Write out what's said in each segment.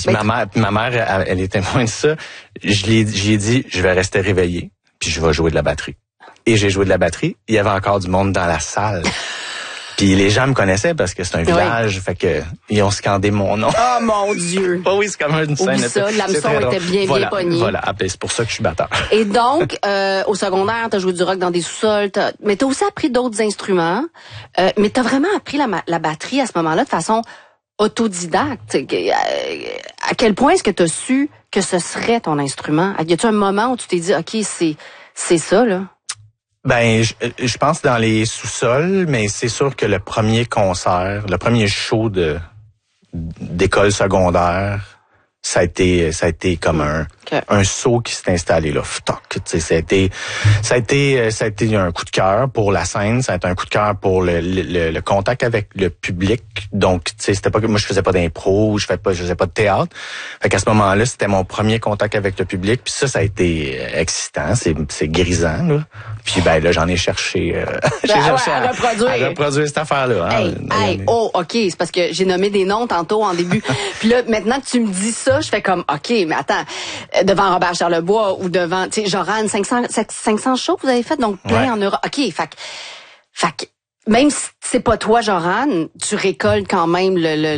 Puis ma mère, elle est témoin de ça. J'ai dit, je vais rester réveillé, puis je vais jouer de la batterie. Et j'ai joué de la batterie. Il y avait encore du monde dans la salle. Puis les gens me connaissaient parce que c'est un village, fait que ils ont scandé mon nom. Oh mon Dieu! Oh oui, c'est comme une scène. Oublie ça, l'hameçon était bien pogné. Voilà, c'est pour ça que je suis batteur. Et donc, au secondaire, t'as joué du rock dans des sous-sols, mais t'as aussi appris d'autres instruments. Mais t'as vraiment appris la batterie à ce moment-là de façon autodidacte. À quel point est-ce que t'as su que ce serait ton instrument? Y a-tu un moment où tu t'es dit, OK, c'est ça, là? Ben, je pense dans les sous-sols, mais c'est sûr que le premier concert, le premier show d'école secondaire, ça a été comme un saut qui s'est installé là. Tu sais, ça a été un coup de cœur pour la scène, ça a été un coup de cœur pour le contact avec le public. Donc, tu sais, c'était pas que moi je faisais pas d'impro, je faisais pas de théâtre. Fait qu'à ce moment-là, c'était mon premier contact avec le public, puis ça a été excitant, c'est grisant là. Puis ben là, j'en ai cherché à reproduire cette affaire-là. Hein. OK, c'est parce que j'ai nommé des noms tantôt en début. Puis là, maintenant que tu me dis ça, je fais comme, OK, mais attends, devant Robert Charlebois ou devant, tu sais, Joran, 500 shows vous avez fait, donc plein en Europe. OK, fait que même si c'est pas toi, Joran, tu récoltes quand même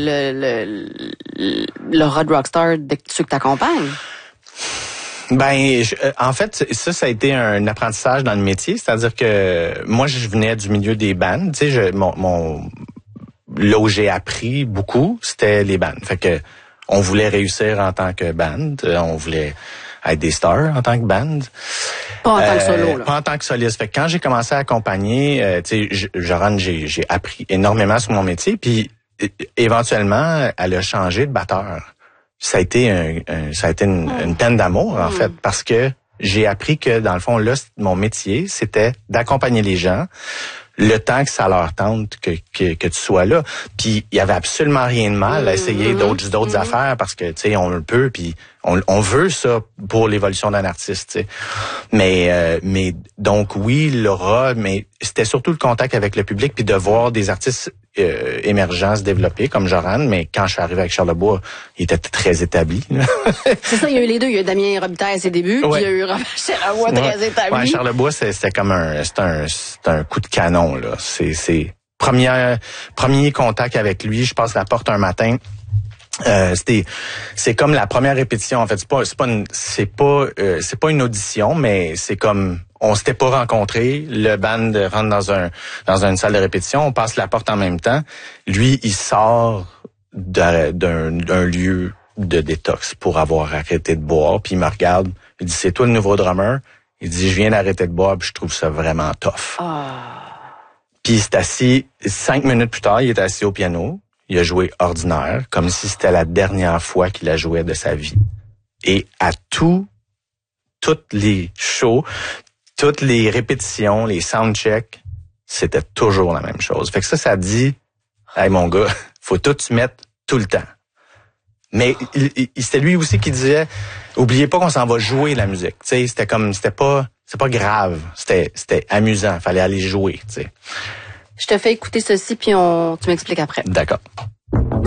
le Rod Rockstar de ceux que t'accompagnes. Ben, en fait, ça a été un apprentissage dans le métier. C'est-à-dire que moi, je venais du milieu des bands. Tu sais, là où j'ai appris beaucoup, c'était les bands. Fait que on voulait réussir en tant que band. On voulait être des stars en tant que band. Pas en tant que solo, là. Pas en tant que soliste. Fait que quand j'ai commencé à accompagner, tu sais, Joran, j'ai appris énormément sur mon métier. Puis éventuellement, elle a changé de batteur. Ça a été une peine d'amour, en fait, parce que j'ai appris que, dans le fond, là, mon métier, c'était d'accompagner les gens le temps que ça leur tente que tu sois là. Puis, il y avait absolument rien de mal à essayer d'autres affaires parce que, tu sais, on le peut, puis on veut ça pour l'évolution d'un artiste, tu sais. Mais donc, oui, Laura, mais c'était surtout le contact avec le public puis de voir des artistes émergents se développer comme Joran, mais quand je suis arrivé avec Charlebois, il était très établi. C'est ça, il y a eu les deux. Il y a eu Damien Robitaille à ses débuts, puis il y a eu Robert Charlebois très établi. Ouais, Charlebois, c'était comme un coup de canon, là. C'est premier contact avec lui, je passe la porte un matin. C'est comme la première répétition en fait, c'est pas une audition, mais c'est comme on s'était pas rencontrés, le band rentre dans une salle de répétition, on passe la porte en même temps. Lui, il sort d'un lieu de détox pour avoir arrêté de boire, puis il me regarde, il dit c'est toi le nouveau drummer. Il dit je viens d'arrêter de boire, puis je trouve ça vraiment tough. Puis il s'est assis 5 minutes plus tard, il est assis au piano. Il a joué ordinaire, comme si c'était la dernière fois qu'il a joué de sa vie. Et à toutes les shows, toutes les répétitions, les soundchecks, c'était toujours la même chose. Fait que ça dit, hey mon gars, faut tout se mettre tout le temps. Mais c'était lui aussi qui disait, oubliez pas qu'on s'en va jouer la musique. Tu sais, c'était pas grave, c'était amusant, fallait aller jouer, tu sais. Je te fais écouter ceci puis tu m'expliques après. D'accord.